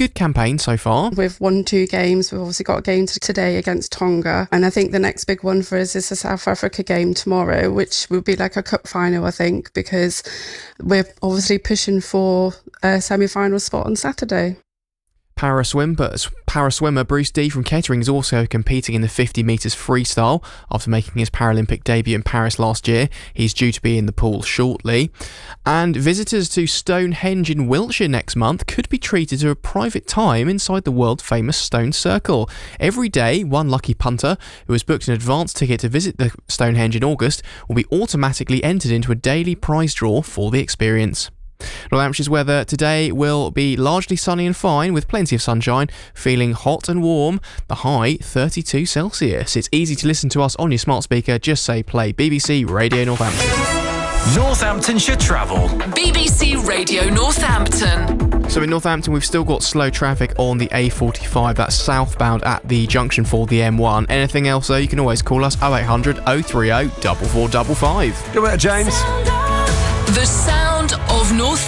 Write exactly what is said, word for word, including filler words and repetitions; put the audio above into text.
good campaign so far. We've won two games. We've obviously got a game today against Tonga. And I think the next big one for us is the South Africa game tomorrow, which will be like a cup final, I think, because we're obviously pushing for a semi-final spot on Saturday. Para swimmer, para swimmer Bruce Dee from Kettering is also competing in the fifty metres freestyle after making his Paralympic debut in Paris last year. He's due to be in the pool shortly. And visitors to Stonehenge in Wiltshire next month could be treated to a private time inside the world-famous Stone Circle. Every day, one lucky punter who has booked an advance ticket to visit the Stonehenge in August will be automatically entered into a daily prize draw for the experience. North Hampshire's weather today will be largely sunny and fine with plenty of sunshine, feeling hot and warm, the high thirty-two Celsius. It's easy to listen to us on your smart speaker, just say play B B C Radio Northampton. Northamptonshire Travel. B B C Radio Northampton. So in Northampton we've still got slow traffic on the A forty-five, that's southbound at the junction for the M one. Anything else though, you can always call us oh eight hundred oh three oh four four five five. Good work, James. The sound of North